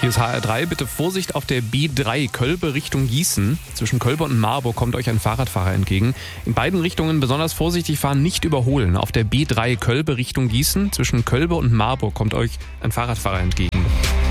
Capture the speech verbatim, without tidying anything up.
Hier ist H R drei. Bitte Vorsicht auf der B drei Kölbe Richtung Gießen. Zwischen Kölbe und Marburg kommt euch ein Fahrradfahrer entgegen. In beiden Richtungen besonders vorsichtig fahren, nicht überholen. Auf der B drei Kölbe Richtung Gießen. Zwischen Kölbe und Marburg kommt euch ein Fahrradfahrer entgegen.